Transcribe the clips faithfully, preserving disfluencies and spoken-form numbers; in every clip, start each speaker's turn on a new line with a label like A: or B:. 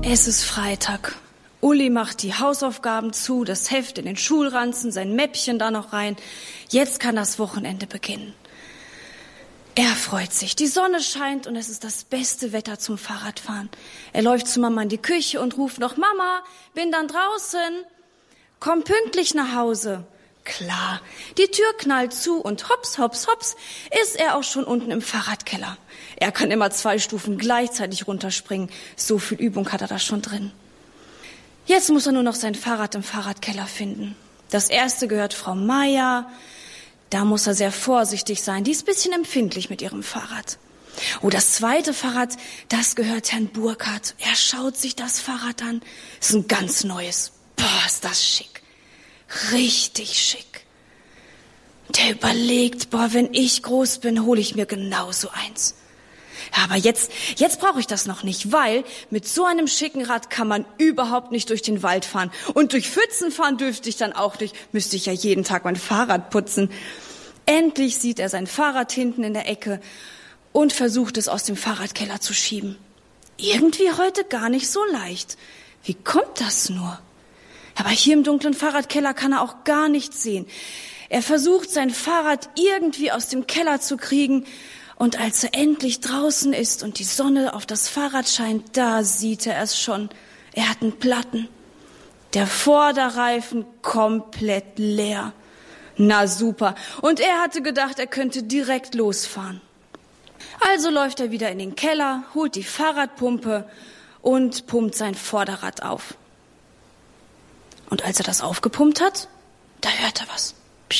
A: Es ist Freitag. Uli macht die Hausaufgaben zu, das Heft in den Schulranzen, sein Mäppchen da noch rein. Jetzt kann das Wochenende beginnen. Er freut sich. Die Sonne scheint und es ist das beste Wetter zum Fahrradfahren. Er läuft zu Mama in die Küche und ruft noch: Mama, bin dann draußen. Komm pünktlich nach Hause. Klar, die Tür knallt zu und hops, hops, hops, ist er auch schon unten im Fahrradkeller. Er kann immer zwei Stufen gleichzeitig runterspringen. So viel Übung hat er da schon drin. Jetzt muss er nur noch sein Fahrrad im Fahrradkeller finden. Das erste gehört Frau Meier. Da muss er sehr vorsichtig sein. Die ist ein bisschen empfindlich mit ihrem Fahrrad. Oh, das zweite Fahrrad, das gehört Herrn Burkhardt. Er schaut sich das Fahrrad an. Das ist ein ganz neues. Boah, ist das schick. Richtig schick. Der überlegt, boah, wenn ich groß bin, hole ich mir genau so eins. Ja, aber jetzt, jetzt brauche ich das noch nicht, weil mit so einem schicken Rad kann man überhaupt nicht durch den Wald fahren. Und durch Pfützen fahren dürfte ich dann auch nicht. Müsste ich ja jeden Tag mein Fahrrad putzen. Endlich sieht er sein Fahrrad hinten in der Ecke und versucht es aus dem Fahrradkeller zu schieben. Irgendwie heute gar nicht so leicht. Wie kommt das nur? Aber hier im dunklen Fahrradkeller kann er auch gar nichts sehen. Er versucht, sein Fahrrad irgendwie aus dem Keller zu kriegen. Und als er endlich draußen ist und die Sonne auf das Fahrrad scheint, da sieht er es schon. Er hat einen Platten. Der Vorderreifen komplett leer. Na super. Und er hatte gedacht, er könnte direkt losfahren. Also läuft er wieder in den Keller, holt die Fahrradpumpe und pumpt sein Vorderrad auf. Und als er das aufgepumpt hat, da hört er was.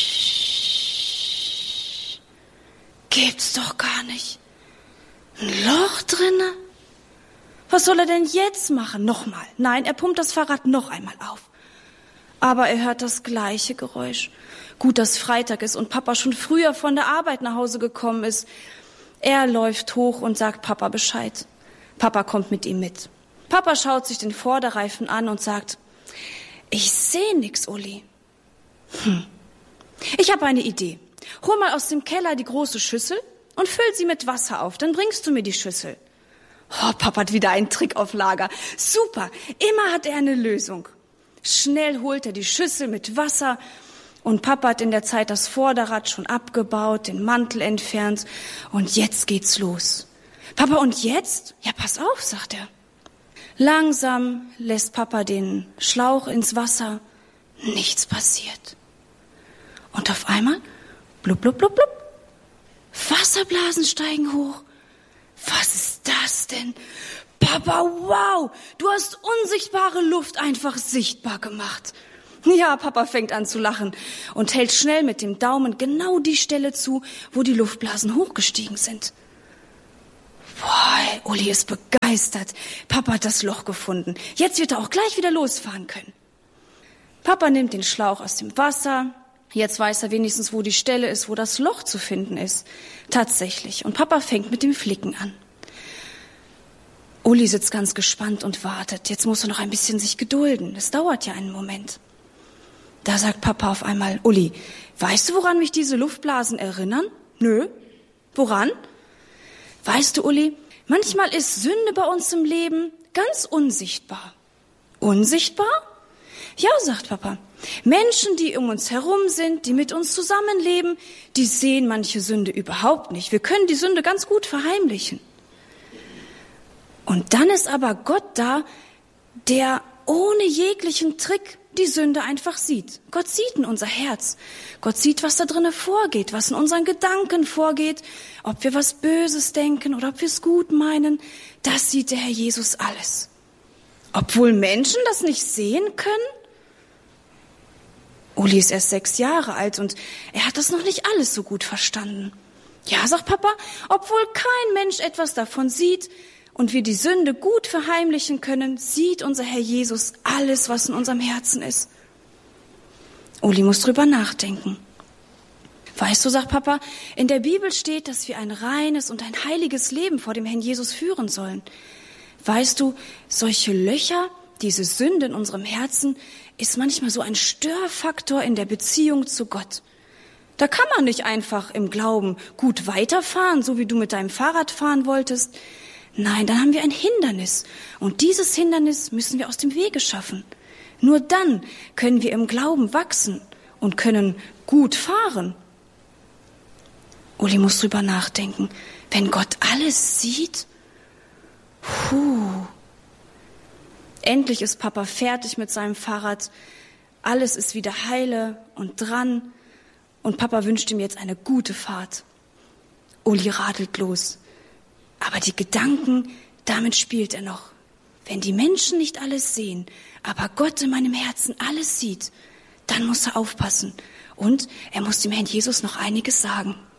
A: Psst. Gibt's doch gar nicht. Ein Loch drinne? Was soll er denn jetzt machen? Nochmal. Nein, er pumpt das Fahrrad noch einmal auf. Aber er hört das gleiche Geräusch. Gut, dass Freitag ist und Papa schon früher von der Arbeit nach Hause gekommen ist. Er läuft hoch und sagt Papa Bescheid. Papa kommt mit ihm mit. Papa schaut sich den Vorderreifen an und sagt: Ich sehe nix, Uli. Hm. Ich habe eine Idee. Hol mal aus dem Keller die große Schüssel und füll sie mit Wasser auf. Dann bringst du mir die Schüssel. Oh, Papa hat wieder einen Trick auf Lager. Super, immer hat er eine Lösung. Schnell holt er die Schüssel mit Wasser und Papa hat in der Zeit das Vorderrad schon abgebaut, den Mantel entfernt und jetzt geht's los. Papa, und jetzt? Ja, pass auf, sagt er. Langsam lässt Papa den Schlauch ins Wasser. Nichts passiert. Und auf einmal, blub, blub, blub, blub, Wasserblasen steigen hoch. Was ist das denn? Papa, wow, du hast unsichtbare Luft einfach sichtbar gemacht. Ja, Papa fängt an zu lachen und hält schnell mit dem Daumen genau die Stelle zu, wo die Luftblasen hochgestiegen sind. Boah, Uli ist begeistert. Papa hat das Loch gefunden. Jetzt wird er auch gleich wieder losfahren können. Papa nimmt den Schlauch aus dem Wasser. Jetzt weiß er wenigstens, wo die Stelle ist, wo das Loch zu finden ist. Tatsächlich. Und Papa fängt mit dem Flicken an. Uli sitzt ganz gespannt und wartet. Jetzt muss er noch ein bisschen sich gedulden. Es dauert ja einen Moment. Da sagt Papa auf einmal: Uli, weißt du, woran mich diese Luftblasen erinnern? Nö. Woran? Weißt du, Uli, manchmal ist Sünde bei uns im Leben ganz unsichtbar. Unsichtbar? Ja, sagt Papa. Menschen, die um uns herum sind, die mit uns zusammenleben, die sehen manche Sünde überhaupt nicht. Wir können die Sünde ganz gut verheimlichen. Und dann ist aber Gott da, der ohne jeglichen Trick die Sünde einfach sieht. Gott sieht in unser Herz. Gott sieht, was da drinnen vorgeht, was in unseren Gedanken vorgeht, ob wir was Böses denken oder ob wir es gut meinen. Das sieht der Herr Jesus alles. Obwohl Menschen das nicht sehen können? Uli ist erst sechs Jahre alt und er hat das noch nicht alles so gut verstanden. Ja, sagt Papa, obwohl kein Mensch etwas davon sieht und wir die Sünde gut verheimlichen können, sieht unser Herr Jesus alles, was in unserem Herzen ist. Uli muss drüber nachdenken. Weißt du, sagt Papa, in der Bibel steht, dass wir ein reines und ein heiliges Leben vor dem Herrn Jesus führen sollen. Weißt du, solche Löcher, diese Sünde in unserem Herzen, ist manchmal so ein Störfaktor in der Beziehung zu Gott. Da kann man nicht einfach im Glauben gut weiterfahren, so wie du mit deinem Fahrrad fahren wolltest. Nein, dann haben wir ein Hindernis. Und dieses Hindernis müssen wir aus dem Wege schaffen. Nur dann können wir im Glauben wachsen und können gut fahren. Uli muss drüber nachdenken. Wenn Gott alles sieht? Puh. Endlich ist Papa fertig mit seinem Fahrrad. Alles ist wieder heile und dran. Und Papa wünscht ihm jetzt eine gute Fahrt. Uli radelt los. Aber die Gedanken, damit spielt er noch. Wenn die Menschen nicht alles sehen, aber Gott in meinem Herzen alles sieht, dann muss er aufpassen. Und er muss dem Herrn Jesus noch einiges sagen.